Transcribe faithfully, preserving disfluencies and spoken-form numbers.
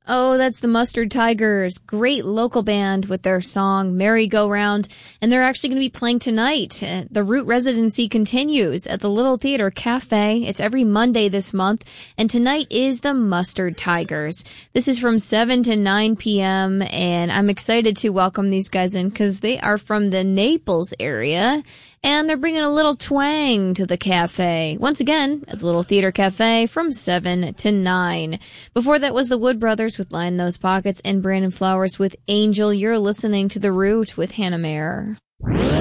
Oh, that's the Mustard Tigers. Great local band with their song Merry-Go-Round. And they're actually going to be playing tonight. The Root residency continues at the Little Theater Cafe. It's every Monday this month. And tonight is the Mustard Tigers. This is from seven to nine p.m. And I'm excited to welcome these guys in because they are from the Naples area. And they're bringing a little twang to the cafe. Once again, at the Little Theater Cafe from seven to nine. Before that was the Wood Brothers with Line Those Pockets and Brandon Flowers with Angel. You're listening to The Root with Hannah Mayer.